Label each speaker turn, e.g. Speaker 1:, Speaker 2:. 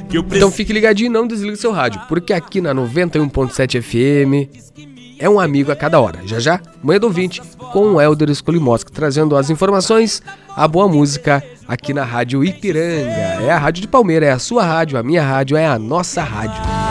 Speaker 1: Então fique ligadinho e não desligue seu rádio, porque aqui na 91.7 FM é um amigo a cada hora. Já já, Manhã do Ouvinte, com o Helder Skolimoski, trazendo as informações, a boa música aqui na Rádio Ipiranga. É a Rádio de Palmeira, é a sua rádio, a minha rádio, é a nossa rádio.